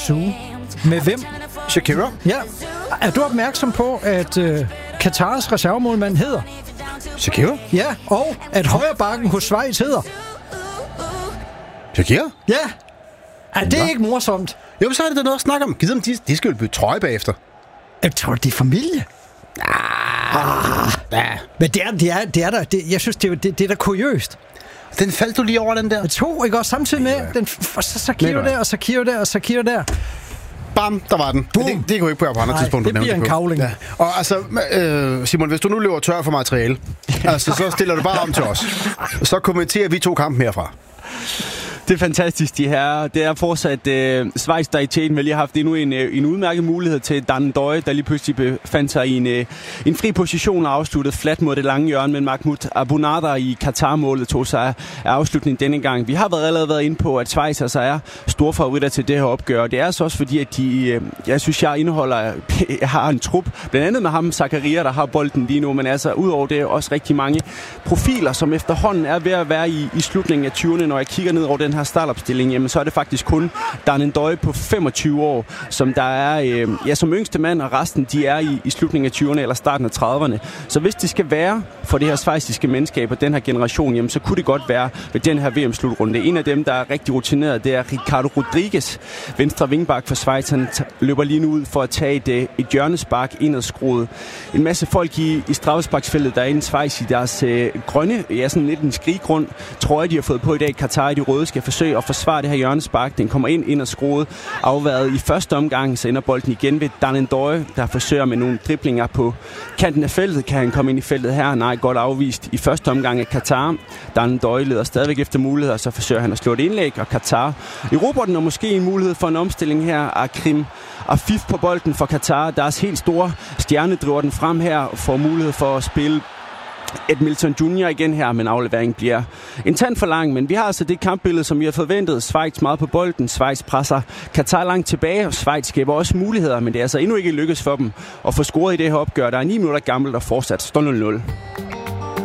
Med hvem? Shakira. Ja. Er du opmærksom på, at Katars reservemålmand hedder? Shakira? Ja, og at højre bakken hos Schweiz hedder? Shakira? Ja. Er det ikke morsomt? Jo, så er det da noget at snakke om. Giv dem, de skal jo bytte trøje bagefter. Jeg tror, det er familie. Ja. Men det er der. Jeg synes, det er da kuriøst. Den faldt du lige over, den der? To, ikke også? Samtidig med, den, så Kiro der, og så Kiro der, og så Kiro der. Bam, der var den. Det kunne ikke på andre tidspunkt. Det bliver en kavling. Ja. Og altså, Simon, hvis du nu løber tør for materiale, altså, så stiller du bare om til os. Så kommenterer vi 2 kampe herfra. Det er fantastisk, de her. Det er fortsat Schweiz, der i tæten vel lige har haft endnu en udmærket mulighed til Dan Døje, der lige pludselig befandt sig i en fri position og afsluttet flat mod det lange hjørne, men Mahmoud Abounader i Katar-målet tog sig af afslutningen denne gang. Vi har allerede været inde på, at Schweiz altså er store favoritter til det her opgør, og det er altså også fordi, at jeg har en trup, blandt andet med ham, Zakaria, der har bolden lige nu, men altså udover det også rigtig mange profiler, som efterhånden er ved at være i slutningen af 20'erne. Når jeg kigger ned over den her startopstilling, jamen så er det faktisk kun Dan Døje på 25 år, som der er som yngste mand, og resten de er i slutningen af 20'erne eller starten af 30'erne. Så hvis det skal være for det her schweiziske mandskab og den her generation, jamen så kunne det godt være ved den her VM-slutrunde. En af dem, der er rigtig rutineret, det er Ricardo Rodriguez, venstre vingbak for Schweiz. Han løber lige nu ud for at tage et hjørnespark indadskruet. En masse folk i straffesparksfeltet, der er inde i Schweiz i deres grønne, sådan lidt en skriggrund, trøje, de har fået på i dag. Katar i de røde skal forsøge at forsvare det her hjørnespark. Den kommer ind og skruet. Afværet i første omgang, så ender bolden igen ved Dan Døje, der forsøger med nogle driblinger på kanten af feltet. Kan han komme ind i feltet her? Nej, godt afvist i første omgang af Katar. Dan Døje leder stadigvæk efter muligheder, så forsøger han at slå et indlæg, og Katar erobrer den, og måske en mulighed for en omstilling her. Akrim Afif på bolden for Katar. Deres helt store stjerne driver den frem her og får mulighed for at spille Edmilson Junior igen her, men afleveringen bliver en tand for lang. Men vi har altså det kampbillede, som vi har forventet. Schweiz meget på bolden. Schweiz presser Katar langt tilbage, og Schweiz skaber også muligheder, men det er altså endnu ikke lykkes for dem at få scoret i det her opgør. Der er 9 minutter gammelt og fortsat står 0-0.